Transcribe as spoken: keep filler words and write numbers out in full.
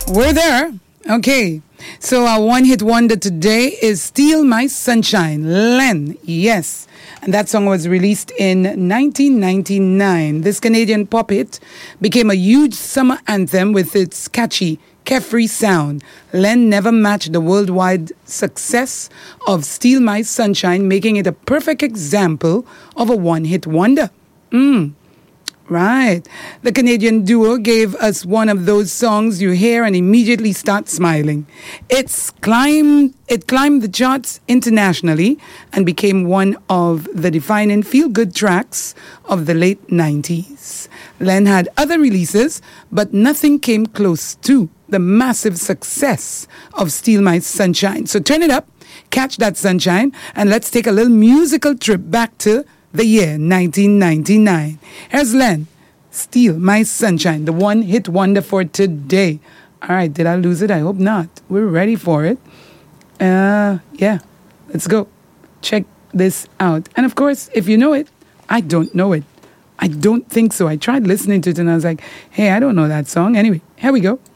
We're there. Okay. So our one-hit wonder today is Steal My Sunshine. Len, yes. And that song was released in nineteen ninety-nine. This Canadian pop hit became a huge summer anthem with its catchy, carefree sound. Len never matched the worldwide success of Steal My Sunshine, making it a perfect example of a one-hit wonder. Mm. Right. The Canadian duo gave us one of those songs you hear and immediately start smiling. It's climbed, it climbed the charts internationally and became one of the defining feel-good tracks of the late nineties. Len had other releases, but nothing came close to the massive success of Steal My Sunshine. So turn it up, catch that sunshine, and let's take a little musical trip back to the year nineteen ninety-nine. Here's Len, Steal My Sunshine, the one-hit wonder for today. All right, did I lose it? I hope not. We're ready for it. Uh, yeah, let's go. Check this out. And of course, if you know it, I don't know it. I don't think so. I tried listening to it and I was like, hey, I don't know that song. Anyway, here we go.